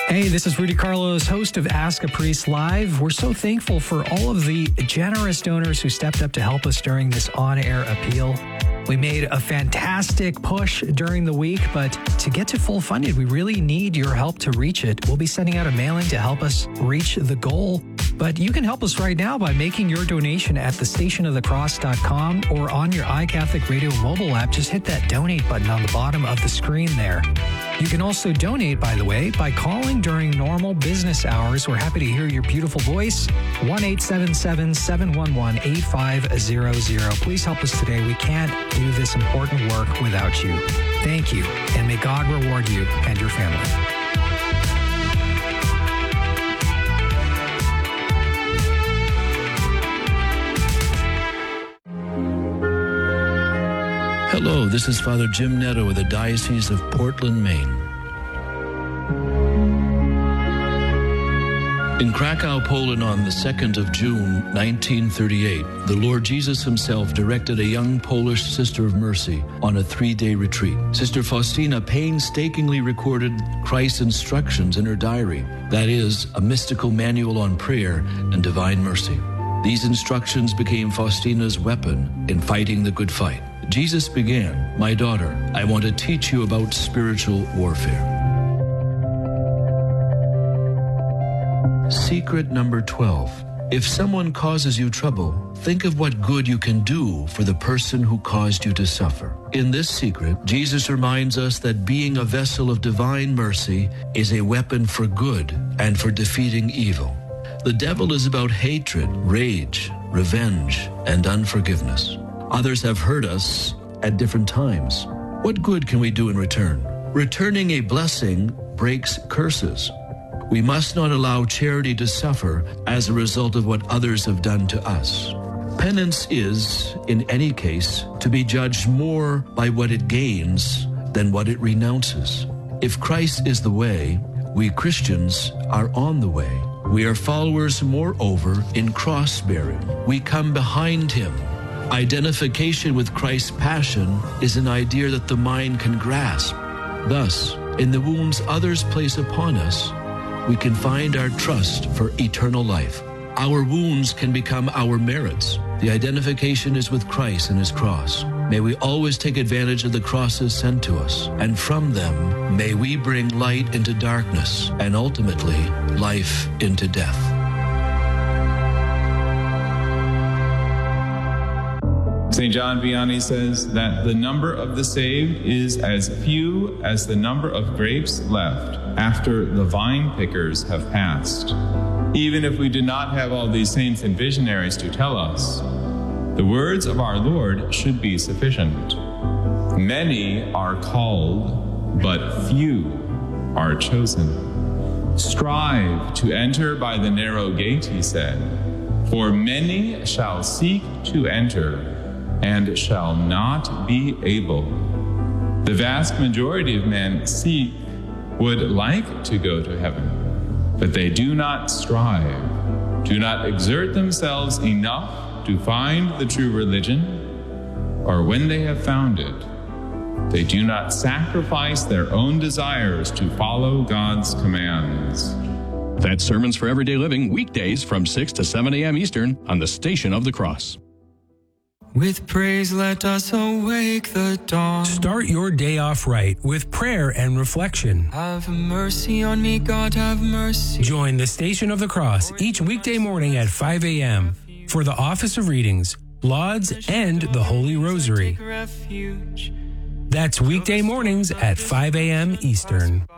Hey, this is Rudy Carlos, host of Ask a Priest Live. We're so thankful for all of the generous donors who stepped up to help us during this on-air appeal. We made a fantastic push during the week, but to get to full funded, we really need your help to reach it. We'll be sending out a mailing to help us reach the goal. But you can help us right now by making your donation at thestationofthecross.com or on your iCatholic Radio mobile app. Just hit that donate button on the bottom of the screen there. You can also donate, by the way, by calling during normal business hours. We're happy to hear your beautiful voice. 1-877-711-8500. Please help us today. We can't do this important work without you. Thank you, and may God reward you and your family. Hello, this is Father Jim Netto with the Diocese of Portland, Maine. In Krakow, Poland on the 2nd of June, 1938, the Lord Jesus himself directed a young Polish Sister of Mercy on a 3-day retreat. Sister Faustina painstakingly recorded Christ's instructions in her diary, that is, a mystical manual on prayer and divine mercy. These instructions became Faustina's weapon in fighting the good fight. Jesus began, "My daughter, I want to teach you about spiritual warfare." Secret number 12. If someone causes you trouble, think of what good you can do for the person who caused you to suffer. In this secret, Jesus reminds us that being a vessel of divine mercy is a weapon for good and for defeating evil. The devil is about hatred, rage, revenge, and unforgiveness. Others have hurt us at different times. What good can we do in return? Returning a blessing breaks curses. We must not allow charity to suffer as a result of what others have done to us. Penance is, in any case, to be judged more by what it gains than what it renounces. If Christ is the way, we Christians are on the way. We are followers, moreover, in cross-bearing. We come behind him. Identification with Christ's passion is an idea that the mind can grasp. Thus, in the wounds others place upon us, we can find our trust for eternal life. Our wounds can become our merits. The identification is with Christ and his cross. May we always take advantage of the crosses sent to us, and from them may we bring light into darkness and ultimately life into death. St. John Vianney says that the number of the saved is as few as the number of grapes left after the vine pickers have passed. Even if we do not have all these saints and visionaries to tell us, the words of our Lord should be sufficient. Many are called, but few are chosen. Strive to enter by the narrow gate, he said, for many shall seek to enter and shall not be able. The vast majority of men would like to go to heaven, but they do not strive, do not exert themselves enough to find the true religion, or when they have found it, they do not sacrifice their own desires to follow God's commands. That's Sermons for Everyday Living, weekdays from 6 to 7 a.m. Eastern on the Station of the Cross. With praise, let us awake the dawn. Start your day off right with prayer and reflection. Have mercy on me, God, have mercy. Join the Station of the Cross each weekday morning at 5 a.m. for the Office of Readings, Lauds, and the Holy Rosary. That's weekday mornings at 5 a.m. Eastern.